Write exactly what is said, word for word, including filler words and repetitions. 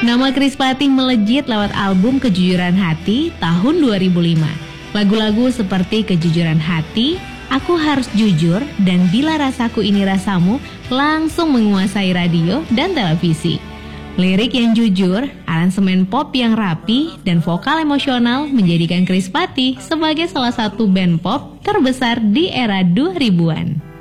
Nama Krispatih melejit lewat album Kejujuran Hati tahun dua ribu lima. Lagu-lagu seperti Kejujuran Hati, Aku Harus Jujur, dan Bila Rasaku Ini Rasamu langsung menguasai radio dan televisi. Lirik yang jujur, aransemen pop yang rapi, dan vokal emosional menjadikan Krispatih sebagai salah satu band pop terbesar di era dua ribuan.